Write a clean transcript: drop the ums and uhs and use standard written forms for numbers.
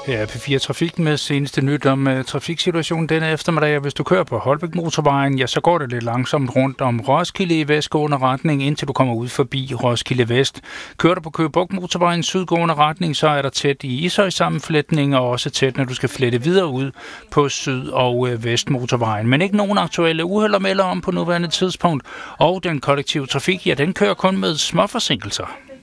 Her er P4 Trafik med seneste nyt om trafiksituationen denne eftermiddag. Hvis du kører på Holbæk Motorvejen, ja, så går det lidt langsomt rundt om Roskilde i vestgående retning, indtil du kommer ud forbi Roskilde Vest. Kører du på Køge Bugt Motorvejen sydgående retning, så er der tæt i Ishøj sammenflætning, og også tæt, når du skal flette videre ud på Syd- og Vestmotorvejen. Men ikke nogen aktuelle uheld at melde om på nuværende tidspunkt, og den kollektive trafik, ja, den kører kun med små forsinkelser.